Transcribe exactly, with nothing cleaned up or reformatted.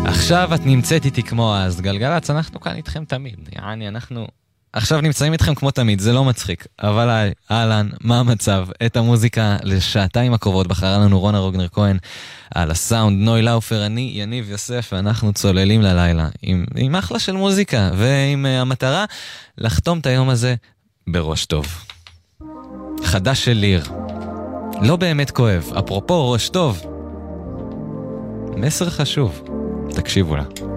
עכשיו את נמצאת איתי כמו אז, גלגלץ, אנחנו כאן איתכם תמיד. יעני, אנחנו עכשיו נמצאים איתכם כמו תמיד, זה לא מצחיק. אבל היי, אהלן, מה המצב? את המוזיקה לשעתיים הקרובות בחרה לנו רונה רוגנר כהן על הסאונד, נוי לאופר, אני יניב יוסף, ואנחנו צוללים ללילה עם, עם אחלה של מוזיקה, ועם uh, המטרה לחתום את היום הזה בראש טוב. חדש של ליר. לא באמת כואב, אפרופו ראש טוב. מסר חשוב. תקשיבו לה.